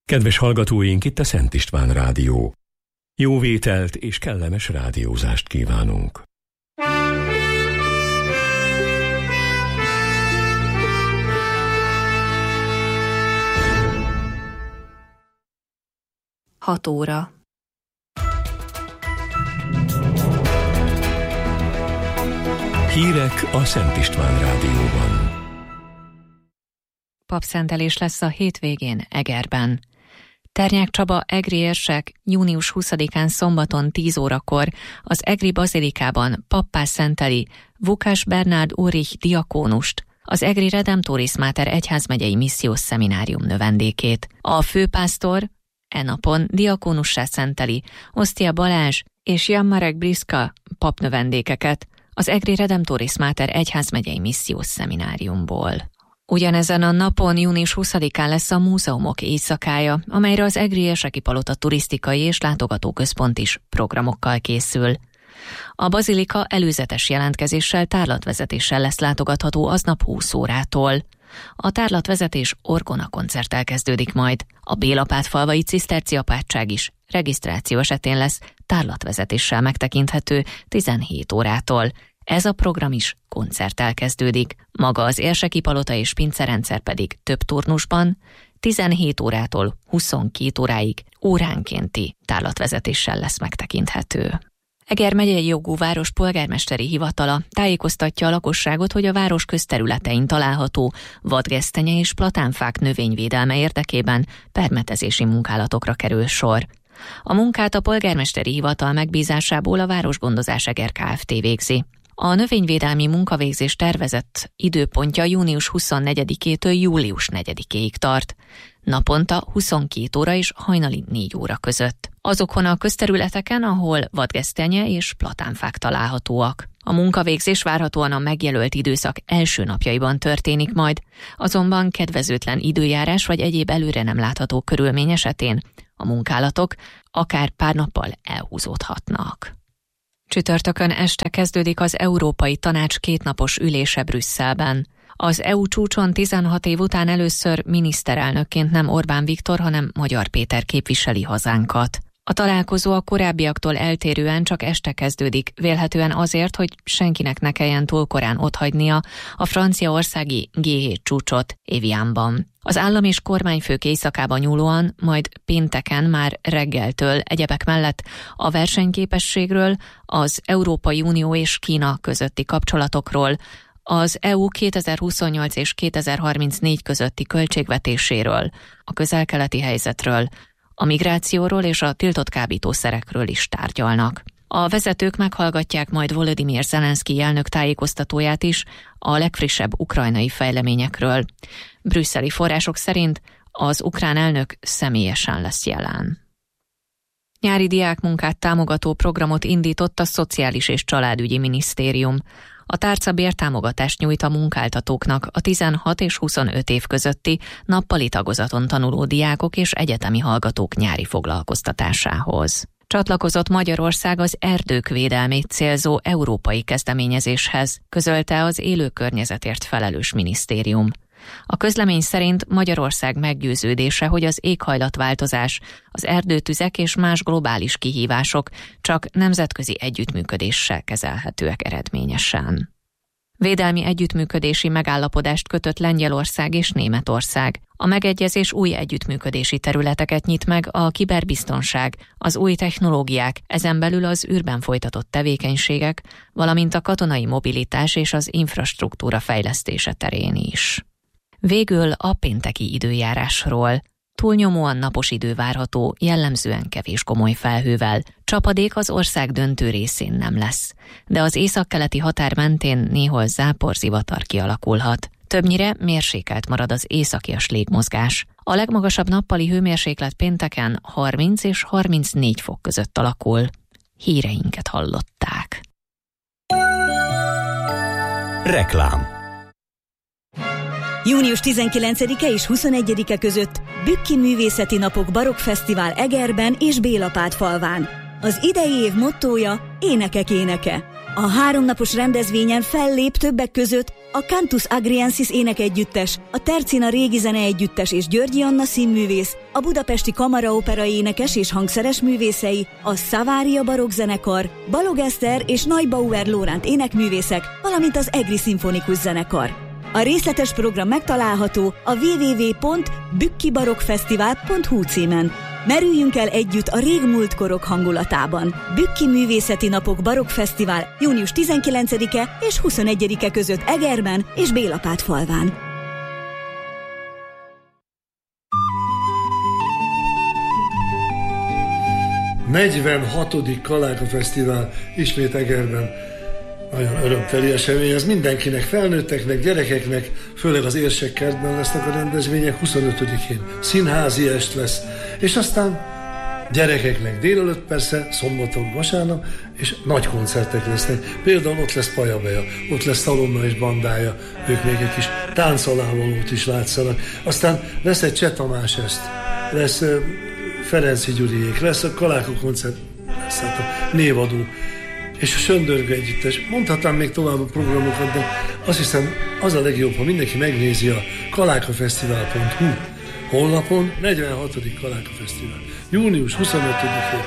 Kedves hallgatóink, itt a Szent István Rádió. Jó vételt és kellemes rádiózást kívánunk. Hat óra. Hírek a Szent István Rádióban. Papszentelés lesz a hétvégén Egerben. Ternyák Csaba egri érsek június 20-án szombaton 10 órakor az egri bazilikában pappá szenteli Vukás Bernárd Ulrich diakónust, az egri Redemptoris Mater egyházmegyei missziós szeminárium növendékét. A főpásztor napon diakónussá szenteli Osztia Balázs és Jan Marek Briska papnövendékeket az egri Redemptoris Mater egyházmegyei missziós szemináriumból. Ugyanezen a napon, június 20-án lesz a múzeumok éjszakája, amelyre az egri érseki palota turisztikai és látogatóközpont is programokkal készül. A bazilika előzetes jelentkezéssel, tárlatvezetéssel lesz látogatható aznap 20 órától. A tárlatvezetés orgona koncerttel kezdődik majd. A Bélapátfalvai Ciszterci apátság is regisztráció esetén lesz tárlatvezetéssel megtekinthető 17 órától. Ez a program is koncerttel kezdődik, maga az érseki palota és pincerendszer pedig több turnusban, 17 órától 22 óráig óránkénti tárlatvezetéssel lesz megtekinthető. Eger megyei jogú város polgármesteri hivatala tájékoztatja a lakosságot, hogy a város közterületein található vadgesztenye és platánfák növényvédelme érdekében permetezési munkálatokra kerül sor. A munkát a polgármesteri hivatal megbízásából a Városgondozás Eger Kft. Végzi. A növényvédelmi munkavégzés tervezett időpontja június 24-től július 4-ig tart. Naponta 22 óra és hajnali 4 óra között. Azokon a közterületeken, ahol vadgesztenye és platánfák találhatóak. A munkavégzés várhatóan a megjelölt időszak első napjaiban történik majd, azonban kedvezőtlen időjárás vagy egyéb előre nem látható körülmény esetén a munkálatok akár pár nappal elhúzódhatnak. Csütörtökön este kezdődik az Európai Tanács kétnapos ülése Brüsszelben. Az EU csúcson 16 év után először miniszterelnökként nem Orbán Viktor, hanem Magyar Péter képviseli hazánkat. A találkozó a korábbiaktól eltérően csak este kezdődik, vélhetően azért, hogy senkinek ne kelljen túl korán otthagynia a franciaországi G7 csúcsot Évianban. Az állam és kormányfők éjszakába nyúlóan, majd pénteken már reggeltől egyebek mellett a versenyképességről, az Európai Unió és Kína közötti kapcsolatokról, az EU 2028 és 2034 közötti költségvetéséről, a közel-keleti helyzetről, a migrációról és a tiltott kábítószerekről is tárgyalnak. A vezetők meghallgatják majd Volodymyr Zelenszky elnök tájékoztatóját is a legfrissebb ukrajnai fejleményekről. Brüsszeli források szerint az ukrán elnök személyesen lesz jelen. Nyári diákmunkát támogató programot indított a Szociális és Családügyi Minisztérium. A tárca bértámogatást nyújt a munkáltatóknak a 16 és 25 év közötti nappali tagozaton tanuló diákok és egyetemi hallgatók nyári foglalkoztatásához. Csatlakozott Magyarország az erdők védelmét célzó európai kezdeményezéshez, közölte az élő környezetért felelős minisztérium. A közlemény szerint Magyarország meggyőződése, hogy az éghajlatváltozás, az erdőtüzek és más globális kihívások csak nemzetközi együttműködéssel kezelhetőek eredményesen. Védelmi együttműködési megállapodást kötött Lengyelország és Németország. A megegyezés új együttműködési területeket nyit meg a kiberbiztonság, az új technológiák, ezen belül az űrben folytatott tevékenységek, valamint a katonai mobilitás és az infrastruktúra fejlesztése terén is. Végül a pénteki időjárásról. Túlnyomóan napos idő várható, jellemzően kevés komoly felhővel. Csapadék az ország döntő részén nem lesz, de az északkeleti határ mentén néhol záporzivatar kialakulhat. Többnyire mérsékelt marad az északias légmozgás. A legmagasabb nappali hőmérséklet pénteken 30 és 34 fok között alakul. Híreinket hallották. Reklám. Június 19-e és 21-e között Bükki Művészeti Napok Barokkfesztivál Egerben és Bélapátfalván. Az idei év mottója Énekek éneke. A 3 napos rendezvényen fellép többek között a Cantus Agriensis énekegyüttes, a Tercina Régi Zeneegyüttes és Györgyi Anna színművész, a Budapesti Kamaraopera énekes és hangszeres művészei, a Szavária barokkzenekar, Balog Eszter és Neubauer Lóránt énekművészek, valamint az Egri Szimfonikus Zenekar. A részletes program megtalálható a www.bükkibarokkfesztivál.hu címen. Merüljünk el együtt a régmúlt korok hangulatában. Bükki Művészeti Napok Barokkfesztivál június 19-e és 21-e között Egerben és Bélapátfalván. A 46. Kaláka Fesztivál ismét Egerben. Nagyon örömteli esemény, ez mindenkinek, felnőtteknek, gyerekeknek, főleg az Érsekkertben lesznek a rendezvények, 25-én színházi est lesz, és aztán gyerekeknek délelőtt persze, szombaton, vasárnap, és nagy koncertek lesznek. Például ott lesz Pajabeja, ott lesz Szalonna és bandája, ők még egy kis táncalávalót is látszanak. Aztán lesz egy Cseh Tamás est, lesz Ferenci Gyuriék, lesz a Kaláka koncert, lesz hát a névadó, és a Söndörgő együttes. Mondhatnám még tovább a programokat, de azt hiszem, az a legjobb, ha mindenki megnézi a kalákafesztivál.hu honlapon. 46. Kaláka Fesztivál. Június 25-én.